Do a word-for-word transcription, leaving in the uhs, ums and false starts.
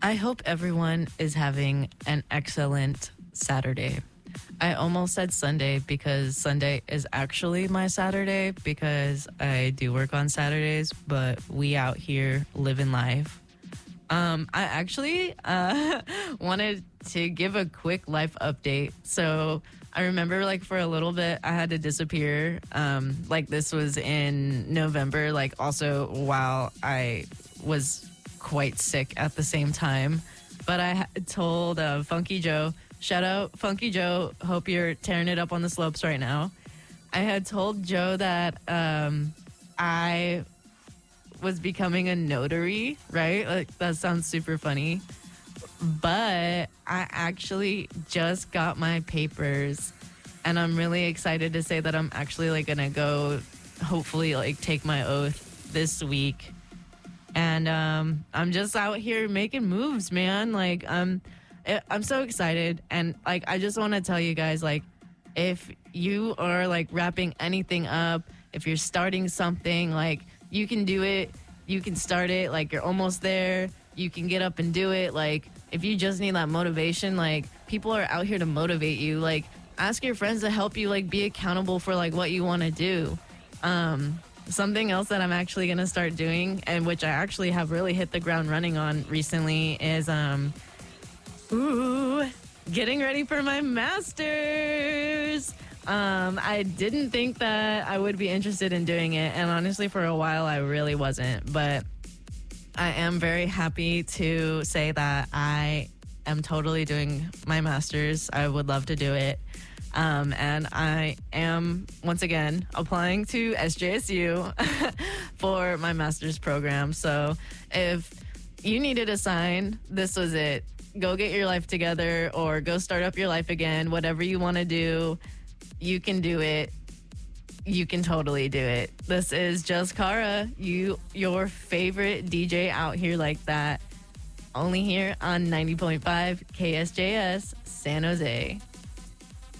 I hope everyone is having an excellent Saturday. I almost said Sunday because Sunday is actually my Saturday because I do work on Saturdays, but we out here living life. Um, I actually uh, wanted to give a quick life update. So I remember, like, for a little bit, I had to disappear. Um, like, this was in November, like, also while I was quite sick at the same time. But I had told uh, Funky Joe, shout out Funky Joe, hope you're tearing it up on the slopes right now. I had told Joe that um, I was becoming a notary, right? Like, that sounds super funny. But I actually just got my papers, and I'm really excited to say that I'm actually, like, gonna go hopefully, like, take my oath this week. And um, I'm just out here making moves, man. Like, um, I'm so excited. And, like, I just want to tell you guys, like, if you are, like, wrapping anything up, if you're starting something, like, you can do it. You can start it. Like, you're almost there. You can get up and do it. Like, if you just need that motivation, like, people are out here to motivate you. Like, ask your friends to help you, like, be accountable for, like, what you want to do. Um, something else that I'm actually going to start doing, and which I actually have really hit the ground running on recently, is, um, ooh, getting ready for my master's. Um, I didn't think that I would be interested in doing it, and honestly, for a while, I really wasn't. But I am very happy to say that I am totally doing my master's. I would love to do it. Um, and I am, once again, applying to S J S U for my master's program. So if you needed a sign, this was it. Go get your life together or go start up your life again. Whatever you want to do, you can do it. You can totally do it. This is Just Cara, you, your favorite D J out here like that. Only here on ninety point five K S J S San Jose.